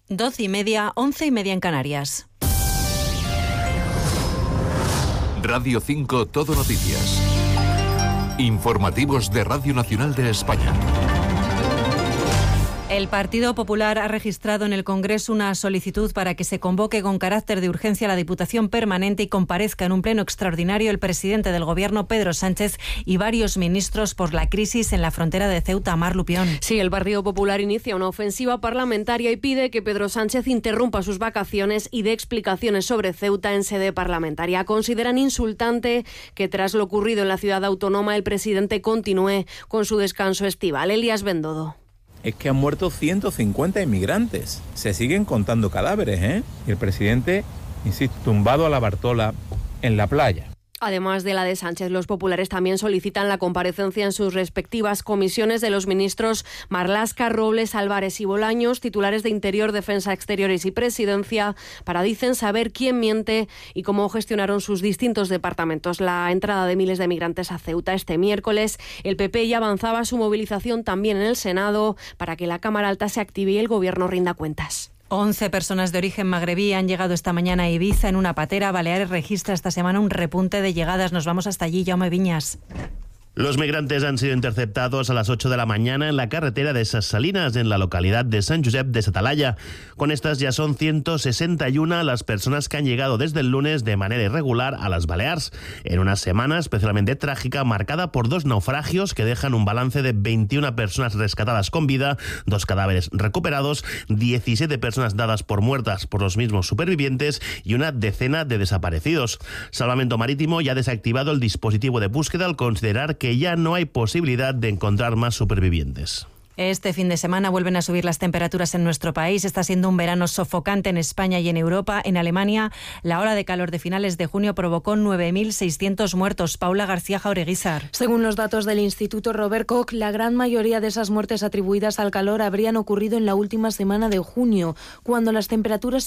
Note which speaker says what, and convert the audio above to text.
Speaker 1: 12:30, 11:30 en Canarias.
Speaker 2: Radio 5 Todo Noticias. Informativos de Radio Nacional de España.
Speaker 1: El Partido Popular ha registrado en el Congreso una solicitud para que se convoque con carácter de urgencia la Diputación Permanente y comparezca en un pleno extraordinario el presidente del Gobierno, Pedro Sánchez, y varios ministros por la crisis en la frontera de Ceuta. Mar Lupión.
Speaker 3: Sí, el Partido Popular inicia una ofensiva parlamentaria y pide que Pedro Sánchez interrumpa sus vacaciones y dé explicaciones sobre Ceuta en sede parlamentaria. Consideran insultante que tras lo ocurrido en la ciudad autónoma el presidente continúe con su descanso estival. Elías Bendodo.
Speaker 4: Es que han muerto 150 inmigrantes. Se siguen contando cadáveres, ¿eh? Y el presidente, insisto, tumbado a la Bartola en la playa.
Speaker 3: Además de la de Sánchez, los populares también solicitan la comparecencia en sus respectivas comisiones de los ministros Marlaska, Robles, Álvarez y Bolaños, titulares de Interior, Defensa, Exteriores y Presidencia, para, dicen, saber quién miente y cómo gestionaron sus distintos departamentos la entrada de miles de migrantes a Ceuta. Este miércoles, el PP ya avanzaba su movilización también en el Senado para que la Cámara Alta se active y el Gobierno rinda cuentas.
Speaker 1: 11 personas de origen magrebí han llegado esta mañana a Ibiza en una patera. Baleares registra esta semana un repunte de llegadas. Nos vamos hasta allí, Jaume Viñas.
Speaker 5: Los migrantes han sido interceptados a las 8 de la mañana en la carretera de Ses Salines, en la localidad de Sant Josep de sa Talaia. Con estas ya son 161 las personas que han llegado desde el lunes de manera irregular a las Baleares, en una semana especialmente trágica marcada por 2 naufragios que dejan un balance de 21 personas rescatadas con vida, 2 cadáveres recuperados, 17 personas dadas por muertas por los mismos supervivientes y una decena de desaparecidos. Salvamento Marítimo ya ha desactivado el dispositivo de búsqueda al considerar que ya no hay posibilidad de encontrar más supervivientes.
Speaker 1: Este fin de semana vuelven a subir las temperaturas en nuestro país. Está siendo un verano sofocante en España y en Europa. En Alemania, la ola de calor de finales de junio provocó 9.600 muertos. Paula García Jaureguizar.
Speaker 6: Según los datos del Instituto Robert Koch, la gran mayoría de esas muertes atribuidas al calor habrían ocurrido en la última semana de junio, cuando las temperaturas